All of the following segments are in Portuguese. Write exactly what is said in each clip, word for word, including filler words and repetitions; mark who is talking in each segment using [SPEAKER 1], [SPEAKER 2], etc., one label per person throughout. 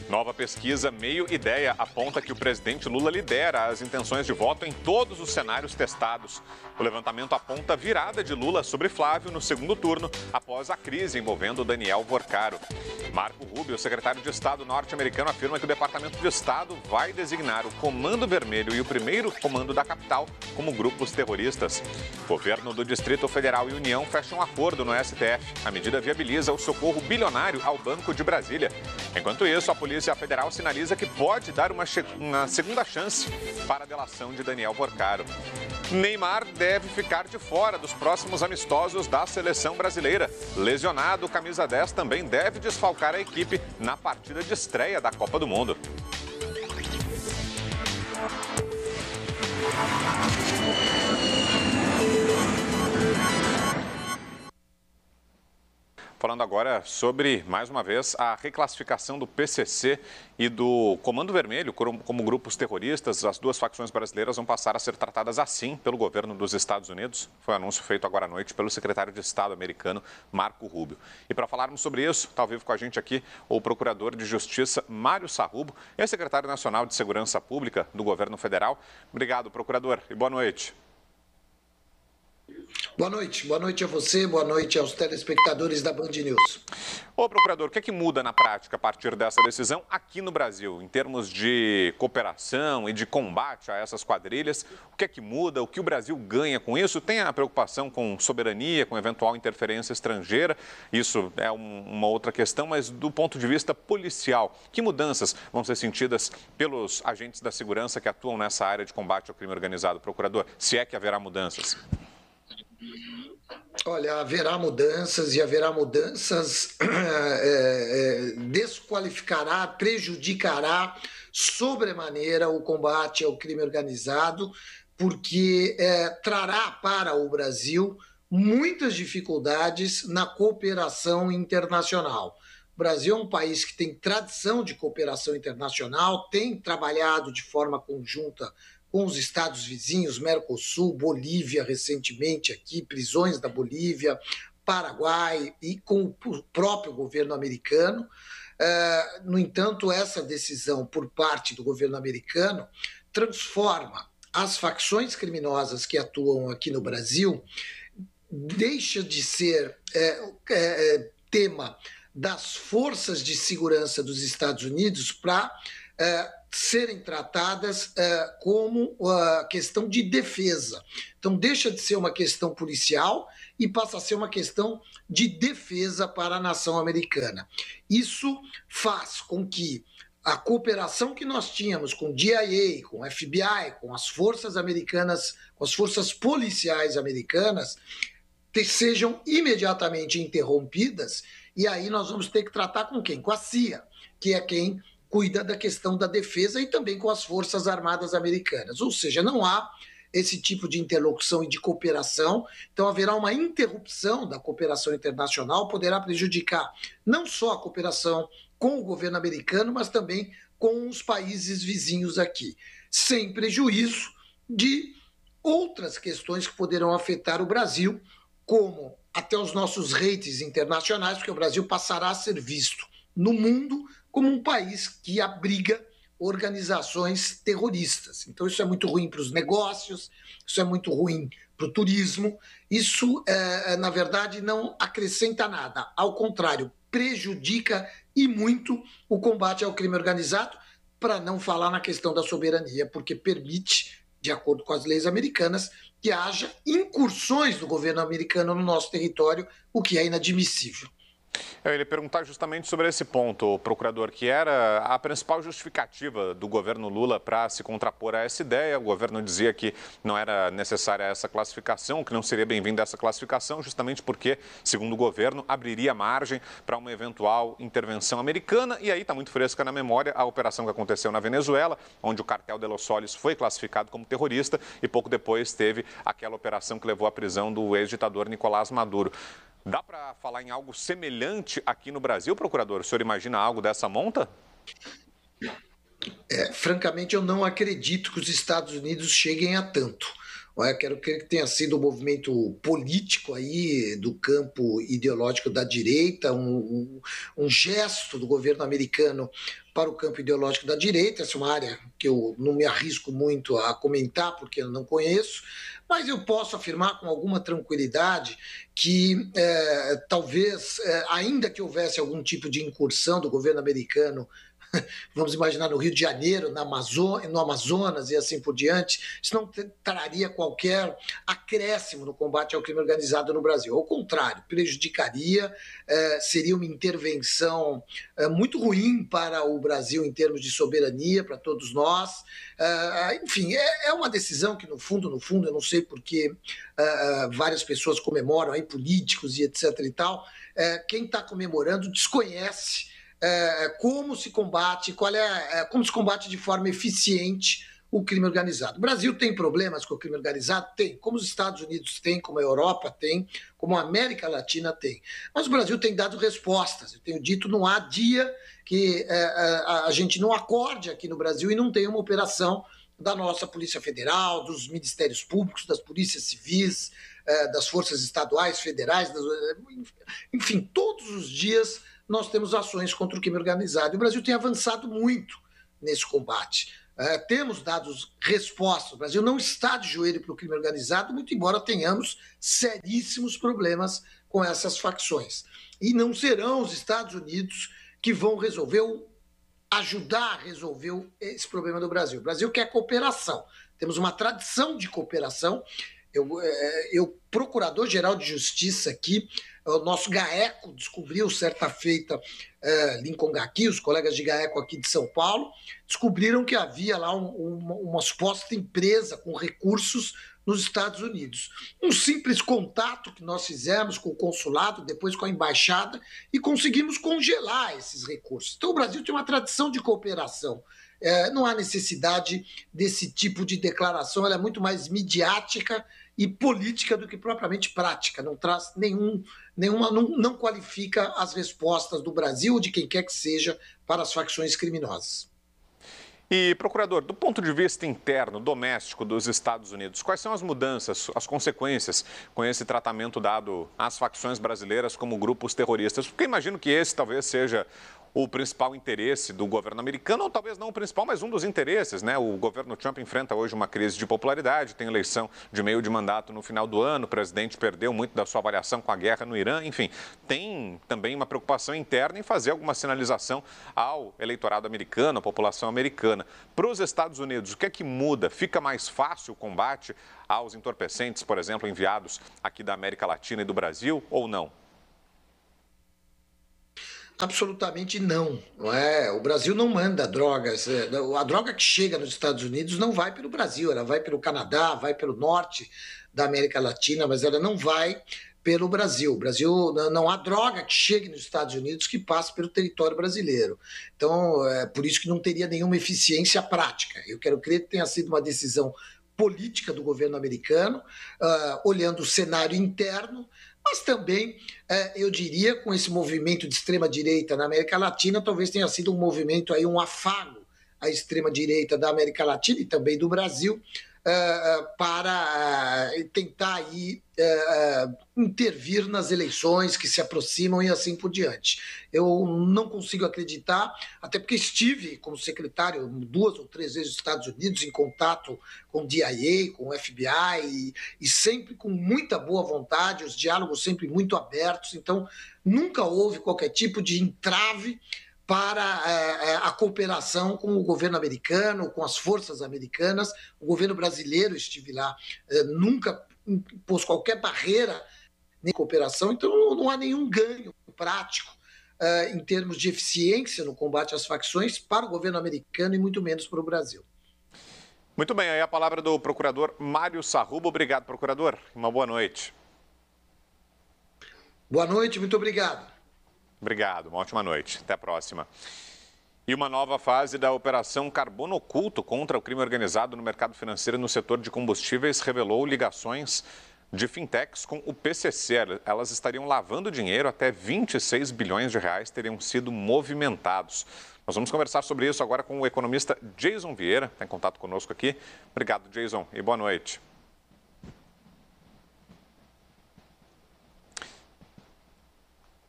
[SPEAKER 1] Nova pesquisa Meio Ideia aponta que o presidente Lula lidera as intenções de voto em todos os cenários testados. O levantamento aponta virada de Lula sobre Flávio no segundo turno, após a crise envolvendo Daniel Vorcaro. Marco Rubio, secretário de Estado norte-americano, afirma que o Departamento de Estado vai designar o Comando Vermelho e o primeiro comando da capital como grupos terroristas. Governo do Distrito Federal e União fecham um acordo no S T F. A medida viabiliza o socorro bilionário ao Banco de Brasília. Enquanto isso, a Polícia Federal sinaliza que pode dar uma, uma segunda chance para a delação de Daniel Vorcaro. Neymar deve ficar de fora dos próximos amistosos da seleção brasileira. Lesionado, o camisa dez também deve desfalcar a equipe na partida de estreia da Copa do Mundo. Falando agora sobre, mais uma vez, a reclassificação do P C C e do Comando Vermelho como grupos terroristas. As duas facções brasileiras vão passar a ser tratadas assim pelo governo dos Estados Unidos. Foi um anúncio feito agora à noite pelo secretário de Estado americano, Marco Rubio. E para falarmos sobre isso, está ao vivo com a gente aqui o procurador de Justiça, Mário Sarrubo, e secretário nacional de Segurança Pública do governo federal. Obrigado, procurador, e boa noite.
[SPEAKER 2] Boa noite, boa noite a você, boa noite aos telespectadores da Band News.
[SPEAKER 1] Ô, procurador, o que é que muda na prática a partir dessa decisão aqui no Brasil, em termos de cooperação e de combate a essas quadrilhas? O que é que muda? O que o Brasil ganha com isso? Tem a preocupação com soberania, com eventual interferência estrangeira? Isso é um, uma outra questão, mas do ponto de vista policial, que mudanças vão ser sentidas pelos agentes da segurança que atuam nessa área de combate ao crime organizado, procurador? Se é que haverá mudanças.
[SPEAKER 2] Olha, haverá mudanças e haverá mudanças, é, é, desqualificará, prejudicará sobremaneira o combate ao crime organizado, porque é, trará para o Brasil muitas dificuldades na cooperação internacional. O Brasil é um país que tem tradição de cooperação internacional, tem trabalhado de forma conjunta com os estados vizinhos, Mercosul, Bolívia recentemente aqui, prisões da Bolívia, Paraguai e com o próprio governo americano. No entanto, essa decisão por parte do governo americano transforma as facções criminosas que atuam aqui no Brasil, deixa de ser é, é, tema das forças de segurança dos Estados Unidos para é, serem tratadas uh, como uh, questão de defesa. Então, deixa de ser uma questão policial e passa a ser uma questão de defesa para a nação americana. Isso faz com que a cooperação que nós tínhamos com o D I A, com o F B I, com as forças americanas, com as forças policiais americanas, te, sejam imediatamente interrompidas, e aí nós vamos ter que tratar com quem? Com a C I A, que é quem cuida da questão da defesa, e também com as Forças Armadas Americanas. Ou seja, não há esse tipo de interlocução e de cooperação, então haverá uma interrupção da cooperação internacional, poderá prejudicar não só a cooperação com o governo americano, mas também com os países vizinhos aqui, sem prejuízo de outras questões que poderão afetar o Brasil, como até os nossos ratings internacionais, porque o Brasil passará a ser visto no mundo como um país que abriga organizações terroristas. Então isso é muito ruim para os negócios, isso é muito ruim para o turismo, isso, é, na verdade, não acrescenta nada, ao contrário, prejudica e muito o combate ao crime organizado, para não falar na questão da soberania, porque permite, de acordo com as leis americanas, que haja incursões do governo americano no nosso território, o que é inadmissível.
[SPEAKER 1] Eu ia perguntar justamente sobre esse ponto, procurador, que era a principal justificativa do governo Lula para se contrapor a essa ideia. O governo dizia que não era necessária essa classificação, que não seria bem-vinda essa classificação, justamente porque, segundo o governo, abriria margem para uma eventual intervenção americana. E aí está muito fresca na memória a operação que aconteceu na Venezuela, onde o cartel de Los Soles foi classificado como terrorista e pouco depois teve aquela operação que levou à prisão do ex-ditador Nicolás Maduro. Dá para falar em algo semelhante aqui no Brasil, procurador? O senhor imagina algo dessa monta?
[SPEAKER 2] É, francamente, eu não acredito que os Estados Unidos cheguem a tanto. Eu quero crer que tenha sido um movimento político aí do campo ideológico da direita, um, um, um gesto do governo americano para o campo ideológico da direita. Essa é uma área que eu não me arrisco muito a comentar, porque eu não conheço, mas eu posso afirmar com alguma tranquilidade que é, talvez, é, ainda que houvesse algum tipo de incursão do governo americano, vamos imaginar no Rio de Janeiro, na Amazônia, no Amazonas e assim por diante, isso não traria qualquer acréscimo no combate ao crime organizado no Brasil. Ao contrário, prejudicaria, eh, seria uma intervenção eh, muito ruim para o Brasil em termos de soberania, para todos nós. Eh, enfim, é, é uma decisão que, no fundo, no fundo, eu não sei porque eh, várias pessoas comemoram, aí, políticos e etc e tal, eh, quem está comemorando desconhece É, como se combate, qual é, é, como se combate de forma eficiente o crime organizado. O Brasil tem problemas com o crime organizado? Tem. Como os Estados Unidos têm, como a Europa tem, como a América Latina tem. Mas o Brasil tem dado respostas. Eu tenho dito, não há dia que é, a, a gente não acorde aqui no Brasil e não tenha uma operação da nossa Polícia Federal, dos Ministérios Públicos, das polícias civis, é, das forças estaduais, federais, das, enfim, todos os dias nós temos ações contra o crime organizado. E o Brasil tem avançado muito nesse combate. É, temos dado respostas. O Brasil não está de joelho para o crime organizado, muito embora tenhamos seríssimos problemas com essas facções. E não serão os Estados Unidos que vão resolver, ajudar a resolver esse problema do Brasil. O Brasil quer cooperação. Temos uma tradição de cooperação. Eu, eu Procurador-Geral de Justiça aqui, o nosso GAECO descobriu certa feita, é, Lincoln Gaqui, os colegas de GAECO aqui de São Paulo, descobriram que havia lá um, uma, uma suposta empresa com recursos nos Estados Unidos. Um simples contato que nós fizemos com o consulado, depois com a embaixada, e conseguimos congelar esses recursos. Então o Brasil tem uma tradição de cooperação. É, não há necessidade desse tipo de declaração, ela é muito mais midiática e política do que propriamente prática, não traz nenhum, nenhuma, não, não qualifica as respostas do Brasil ou de quem quer que seja para as facções criminosas.
[SPEAKER 1] E, procurador, do ponto de vista interno, doméstico dos Estados Unidos, quais são as mudanças, as consequências com esse tratamento dado às facções brasileiras como grupos terroristas? Porque imagino que esse talvez seja o principal interesse do governo americano, ou talvez não o principal, mas um dos interesses, né? O governo Trump enfrenta hoje uma crise de popularidade, tem eleição de meio de mandato no final do ano, o presidente perdeu muito da sua avaliação com a guerra no Irã, enfim, tem também uma preocupação interna em fazer alguma sinalização ao eleitorado americano, à população americana. Para os Estados Unidos, o que é que muda? Fica mais fácil o combate aos entorpecentes, por exemplo, enviados aqui da América Latina e do Brasil, ou não?
[SPEAKER 2] Absolutamente não, não é? O Brasil não manda drogas. A droga que chega nos Estados Unidos não vai pelo Brasil, ela vai pelo Canadá, vai pelo norte da América Latina, mas ela não vai pelo Brasil. O Brasil, não há droga que chegue nos Estados Unidos que passe pelo território brasileiro. Então, é por isso que não teria nenhuma eficiência prática. Eu quero crer que tenha sido uma decisão política do governo americano, uh, olhando o cenário interno, mas também, eu diria, com esse movimento de extrema-direita na América Latina, talvez tenha sido um movimento, aí, um afago à extrema-direita da América Latina e também do Brasil, para tentar aí, intervir nas eleições que se aproximam e assim por diante. Eu não consigo acreditar, até porque estive como secretário duas ou três vezes nos Estados Unidos em contato com o D I A, com o F B I, e, e sempre com muita boa vontade, os diálogos sempre muito abertos, então nunca houve qualquer tipo de entrave para a, a cooperação com o governo americano, com as forças americanas. O governo brasileiro, estive lá, nunca impôs qualquer barreira de cooperação, então não, não há nenhum ganho prático uh, em termos de eficiência no combate às facções para o governo americano e muito menos para o Brasil.
[SPEAKER 1] Muito bem, aí a palavra do procurador Mário Sarrubo. Obrigado, procurador. Uma boa noite.
[SPEAKER 2] Boa noite, muito obrigado.
[SPEAKER 1] Obrigado, uma ótima noite. Até a próxima. E uma nova fase da Operação Carbono Oculto contra o crime organizado no mercado financeiro e no setor de combustíveis revelou ligações de fintechs com o P C C. Elas estariam lavando dinheiro, até vinte e seis bilhões de reais teriam sido movimentados. Nós vamos conversar sobre isso agora com o economista Jason Vieira, está em contato conosco aqui. Obrigado, Jason, e boa noite.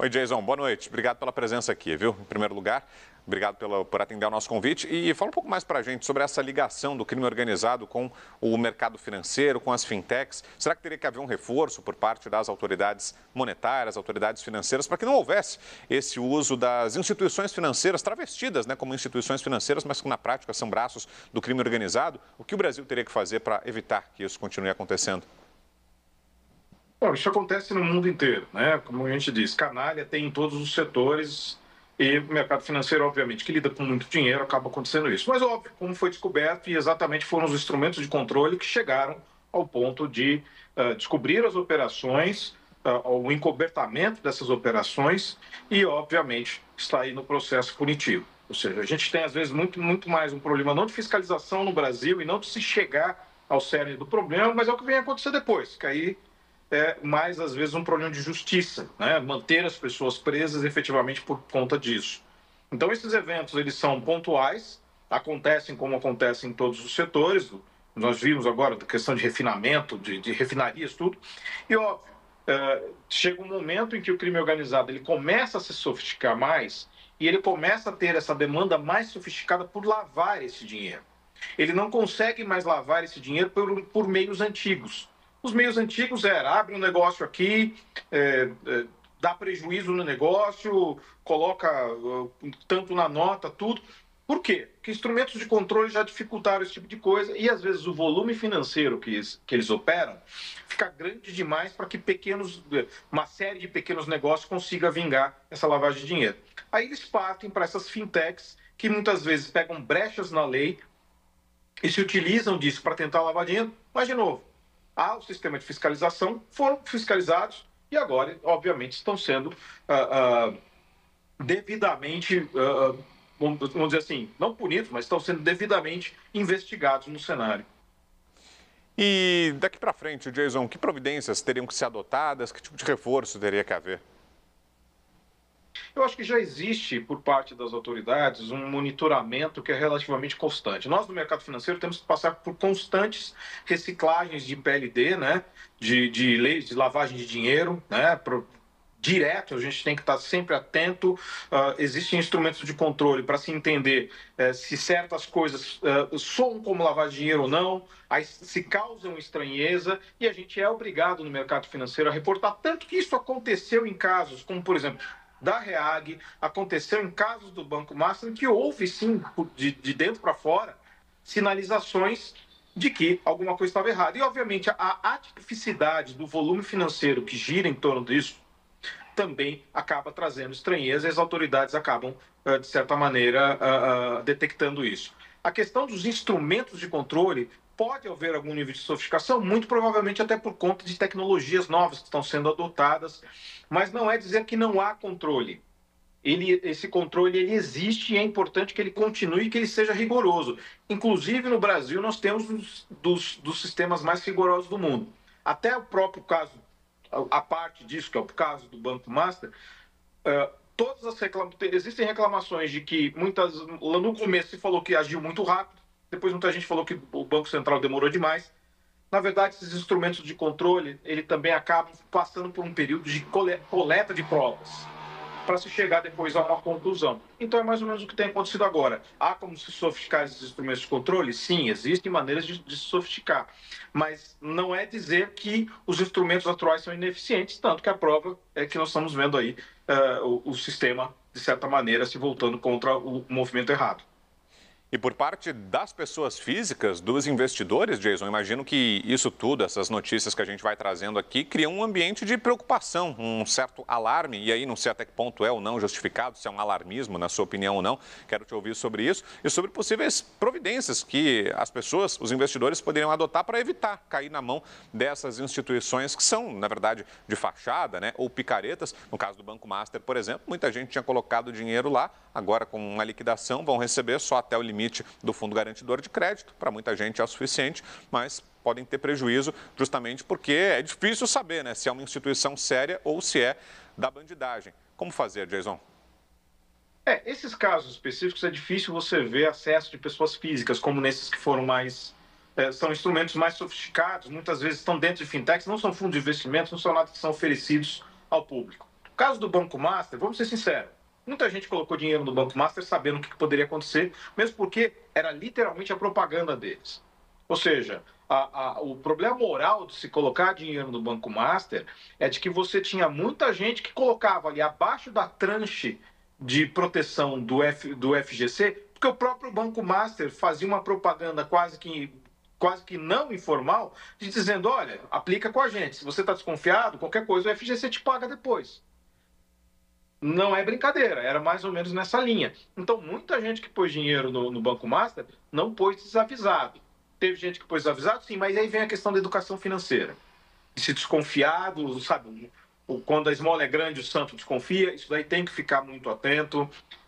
[SPEAKER 1] Oi, Jason, boa noite. Obrigado pela presença aqui, viu? Em primeiro lugar, obrigado pela, por atender ao nosso convite. E fala um pouco mais para a gente sobre essa ligação do crime organizado com o mercado financeiro, com as fintechs. Será que teria que haver um reforço por parte das autoridades monetárias, autoridades financeiras, para que não houvesse esse uso das instituições financeiras travestidas, né, como instituições financeiras, mas que na prática são braços do crime organizado? O que o Brasil teria que fazer para evitar que isso continue acontecendo?
[SPEAKER 3] Bom, isso acontece no mundo inteiro, né? Como a gente diz, canalha tem em todos os setores e o mercado financeiro, obviamente, que lida com muito dinheiro, acaba acontecendo isso. Mas, óbvio, como foi descoberto, e exatamente foram os instrumentos de controle que chegaram ao ponto de uh, descobrir as operações, uh, o encobertamento dessas operações e, obviamente, está aí no processo punitivo. Ou seja, a gente tem, às vezes, muito, muito mais um problema não de fiscalização no Brasil e não de se chegar ao cerne do problema, mas é o que vem acontecer depois, que aí é mais, às vezes, um problema de justiça, né? Manter as pessoas presas efetivamente por conta disso. Então, esses eventos, eles são pontuais, acontecem como acontecem em todos os setores. Nós vimos agora a questão de refinamento, de, de refinarias, tudo. E, óbvio, é, chega um momento em que o crime organizado ele começa a se sofisticar mais e ele começa a ter essa demanda mais sofisticada por lavar esse dinheiro. Ele não consegue mais lavar esse dinheiro por, por meios antigos. Os meios antigos era, abre um negócio aqui, é, é, dá prejuízo no negócio, coloca uh, tanto na nota, tudo. Por quê? Porque instrumentos de controle já dificultaram esse tipo de coisa e, às vezes, o volume financeiro que eles, que eles operam fica grande demais para que pequenos, uma série de pequenos negócios consiga vingar essa lavagem de dinheiro. Aí eles partem para essas fintechs que, muitas vezes, pegam brechas na lei e se utilizam disso para tentar lavar dinheiro, mas, de novo, há o sistema de fiscalização, foram fiscalizados e agora, obviamente, estão sendo uh, uh, devidamente, uh, vamos dizer assim, não punidos, mas estão sendo devidamente investigados no cenário.
[SPEAKER 1] E daqui para frente, Jason, que providências teriam que ser adotadas? Que tipo de reforço teria que haver?
[SPEAKER 3] Eu acho que já existe, por parte das autoridades, um monitoramento que é relativamente constante. Nós, no mercado financeiro, temos que passar por constantes reciclagens de P L D, né? de, de leis de lavagem de dinheiro, né? Pro, direto, a gente tem que estar sempre atento. Uh, existem instrumentos de controle para se entender uh, se certas coisas uh, soam como lavagem de dinheiro ou não, aí se causam estranheza, e a gente é obrigado no mercado financeiro a reportar. Tanto que isso aconteceu em casos como, por exemplo, da REAG, aconteceu em casos do Banco Master, que houve, sim, de, de dentro para fora, sinalizações de que alguma coisa estava errada. E, obviamente, a atipicidade do volume financeiro que gira em torno disso também acaba trazendo estranheza e as autoridades acabam, de certa maneira, detectando isso. A questão dos instrumentos de controle, pode haver algum nível de sofisticação, muito provavelmente até por conta de tecnologias novas que estão sendo adotadas, mas não é dizer que não há controle. Ele, esse controle ele existe e é importante que ele continue e que ele seja rigoroso. Inclusive, no Brasil, nós temos um dos, dos sistemas mais rigorosos do mundo. Até o próprio caso, a, a parte disso, que é o caso do Banco Master, uh, todas as reclam... existem reclamações de que muitas, lá no começo se falou que agiu muito rápido, depois muita gente falou que o Banco Central demorou demais. Na verdade, esses instrumentos de controle, ele também acabam passando por um período de coleta de provas, para se chegar depois a uma conclusão. Então é mais ou menos o que tem acontecido agora. Há como se sofisticar esses instrumentos de controle? Sim, existem maneiras de, de se sofisticar. Mas não é dizer que os instrumentos atuais são ineficientes, tanto que a prova é que nós estamos vendo aí uh, o, o sistema, de certa maneira, se voltando contra o movimento errado.
[SPEAKER 1] E por parte das pessoas físicas, dos investidores, Jason, imagino que isso tudo, essas notícias que a gente vai trazendo aqui, criam um ambiente de preocupação, um certo alarme, e aí não sei até que ponto é ou não justificado, se é um alarmismo, na sua opinião ou não, quero te ouvir sobre isso, e sobre possíveis providências que as pessoas, os investidores, poderiam adotar para evitar cair na mão dessas instituições que são, na verdade, de fachada, né, ou picaretas. No caso do Banco Master, por exemplo, muita gente tinha colocado dinheiro lá, agora com uma liquidação vão receber só até o limite do Fundo Garantidor de Crédito. Para muita gente é o suficiente, mas podem ter prejuízo justamente porque é difícil saber, né, se é uma instituição séria ou se é da bandidagem. Como fazer, Jason?
[SPEAKER 3] É, esses casos específicos é difícil você ver acesso de pessoas físicas, como nesses que foram mais... É, são instrumentos mais sofisticados, muitas vezes estão dentro de fintechs, não são fundos de investimento, não são nada que são oferecidos ao público. caso do Banco Master, vamos ser sinceros, muita gente colocou dinheiro no Banco Master sabendo o que poderia acontecer, mesmo porque era literalmente a propaganda deles. Ou seja, a, a, o problema moral de se colocar dinheiro no Banco Master é de que você tinha muita gente que colocava ali abaixo da tranche de proteção do, F, do F G C, porque o próprio Banco Master fazia uma propaganda quase que, quase que não informal, de dizendo, olha, aplica com a gente, se você está desconfiado, qualquer coisa o F G C te paga depois. Não é brincadeira, era mais ou menos nessa linha. Então, muita gente que pôs dinheiro no, no Banco Master não pôs desavisado. Teve gente que pôs desavisado, sim, mas aí vem a questão da educação financeira. De se desconfiar, do, sabe, quando a esmola é grande, o santo desconfia, isso daí tem que ficar muito atento.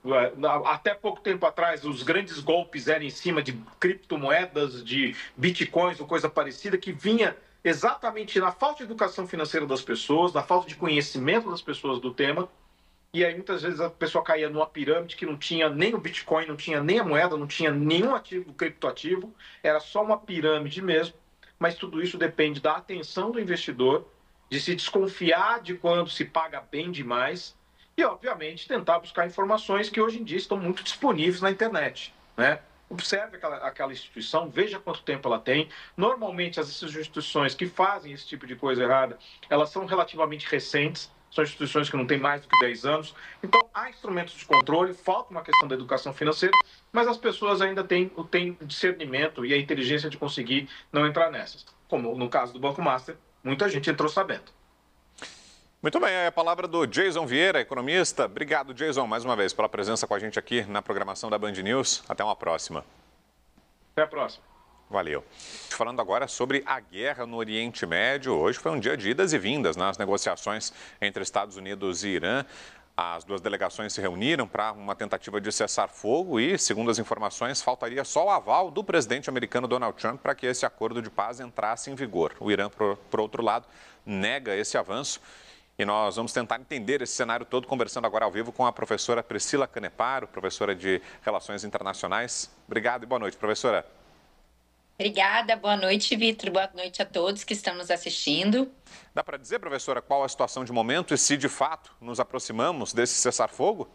[SPEAKER 3] Até pouco tempo atrás, os grandes golpes eram em cima de criptomoedas, de bitcoins ou coisa parecida, que vinha exatamente na falta de educação financeira das pessoas, na falta de conhecimento das pessoas do tema. E aí, muitas vezes, a pessoa caía numa pirâmide que não tinha nem o Bitcoin, não tinha nem a moeda, não tinha nenhum ativo criptoativo, era só uma pirâmide mesmo. Mas tudo isso depende da atenção do investidor, de se desconfiar de quando se paga bem demais e, obviamente, tentar buscar informações que hoje em dia estão muito disponíveis na internet, né? Observe aquela, aquela instituição, veja quanto tempo ela tem. Normalmente, as instituições que fazem esse tipo de coisa errada, elas são relativamente recentes, são instituições que não têm mais do que dez anos. Então, há instrumentos de controle, falta uma questão da educação financeira, mas as pessoas ainda têm o têm discernimento e a inteligência de conseguir não entrar nessas. Como no caso do Banco Master, muita gente entrou sabendo.
[SPEAKER 1] Muito bem, a palavra do Jason Vieira, economista. Obrigado, Jason, mais uma vez, pela presença com a gente aqui na programação da Band News. Até uma próxima.
[SPEAKER 3] Até a próxima.
[SPEAKER 1] Valeu. Falando agora sobre a guerra no Oriente Médio, hoje foi um dia de idas e vindas nas negociações entre Estados Unidos e Irã. As duas delegações se reuniram para uma tentativa de cessar fogo e, segundo as informações, faltaria só o aval do presidente americano Donald Trump para que esse acordo de paz entrasse em vigor. O Irã, por, por outro lado, nega esse avanço. E nós vamos tentar entender esse cenário todo conversando agora ao vivo com a professora Priscila Caneparo, professora de Relações Internacionais. Obrigado e boa noite, professora.
[SPEAKER 4] Obrigada, boa noite, Vitor. Boa noite a todos que estão nos assistindo.
[SPEAKER 1] Dá para dizer, professora, qual a situação de momento e se de fato nos aproximamos desse cessar-fogo?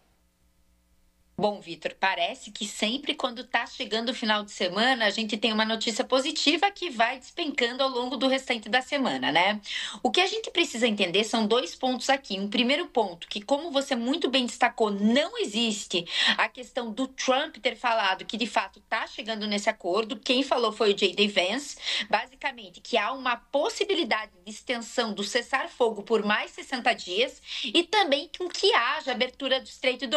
[SPEAKER 4] Bom, Vitor, parece que sempre quando está chegando o final de semana, a gente tem uma notícia positiva que vai despencando ao longo do restante da semana, né? O que a gente precisa entender são dois pontos aqui. Um primeiro ponto, que como você muito bem destacou, não existe a questão do Trump ter falado que de fato está chegando nesse acordo. Quem falou foi o J D Vance, basicamente que há uma possibilidade de extensão do cessar-fogo por mais sessenta dias e também que haja abertura do Estreito do